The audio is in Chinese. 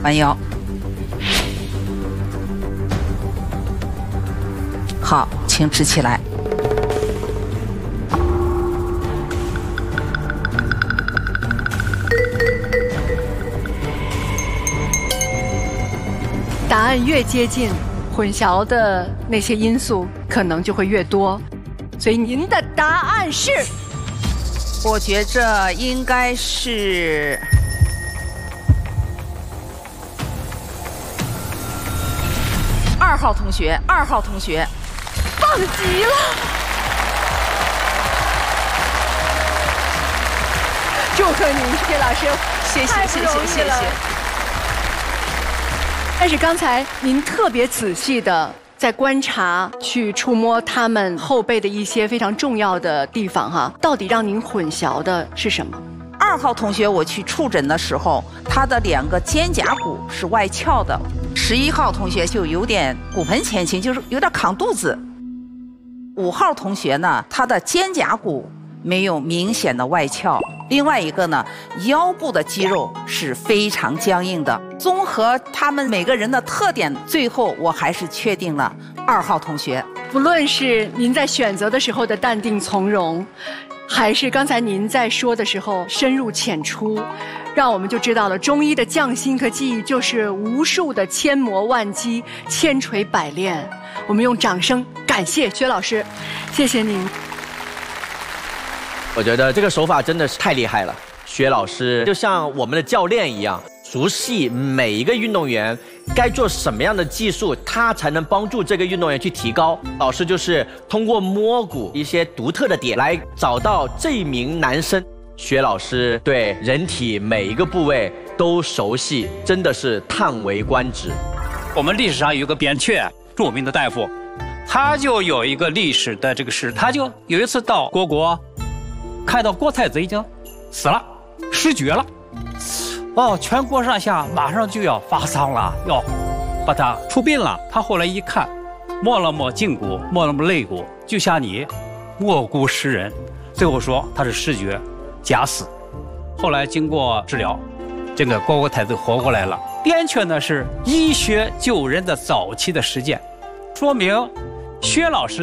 弯腰。好，请直起来。 答案越接近，混淆的那些因素可能就会越多，所以您的答案是？ 我觉着应该是2号同学，2号同学， 棒极了！祝贺您，薛老师， 谢谢谢谢谢谢。 但是刚才您特别仔细的在观察，去触摸他们后背的一些非常重要的地方哈，到底让您混淆的是什么 ？2号同学，我去触诊的时候，他的2个肩胛骨是外翘的。11号同学就有点骨盆前倾，就是有点扛肚子。5号同学呢，他的肩胛骨没有明显的外翘。另外一个呢，腰部的肌肉是非常僵硬的。综合他们每个人的特点，最后我还是确定了2号同学。 不论是您在选择的时候的淡定从容，还是刚才您在说的时候深入浅出，让我们就知道了中医的匠心和技艺就是无数的千磨万击、千锤百炼。我们用掌声感谢薛老师，谢谢您。 我觉得这个手法真的是太厉害了，薛老师就像我们的教练一样，熟悉每一个运动员该做什么样的技术，他才能帮助这个运动员去提高。老师就是通过摸骨一些独特的点来找到这名男生。薛老师对人体每一个部位都熟悉，真的是叹为观止。 我们历史上有个扁鹊，著名的大夫，他就有一个历史的这个事，他就有一次到虢国，看到郭太子已经死了，失绝了。哦，全国上下马上就要发丧了，要把他出殡了。他后来一看，摸了摸胫骨，摸了摸肋骨，就像你摸骨识人，最后说他是失绝假死。后来经过治疗，这个虢国太子活过来了。扁鹊呢是医学救人的早期的实践，说明薛老师